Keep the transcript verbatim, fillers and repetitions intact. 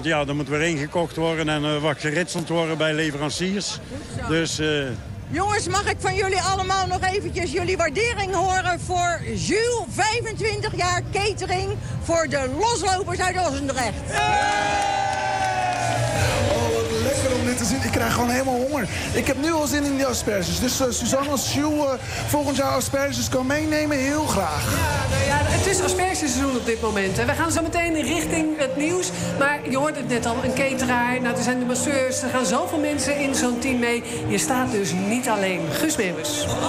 Want ja, er moet weer ingekocht worden en uh, wat geritseld worden bij leveranciers. Dus... Uh... Jongens, mag ik van jullie allemaal nog eventjes jullie waardering horen voor Jules, vijfentwintig jaar catering voor de loslopers uit Ossendrecht. Lekker om dit te zien. Ik krijg gewoon helemaal honger. Ik heb nu al zin in die asperges. Dus uh, Suzanne, als Jules uh, volgend jaar asperges kan meenemen, heel graag. Ja, nou ja, het is aspergeseizoen op dit moment. Hè. We gaan zo meteen richting het nieuws. Maar je hoort het net al, een cateraar. Nou, er zijn de masseurs. Er gaan zoveel mensen in zo'n team mee. Je staat dus niet alleen. Guus Meeuwis.